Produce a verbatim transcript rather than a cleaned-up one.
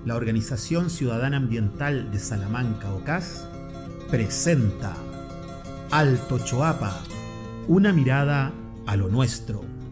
la Organización Ciudadana Ambiental de Salamanca, O C A S, presenta Alto Choapa, una mirada a lo nuestro.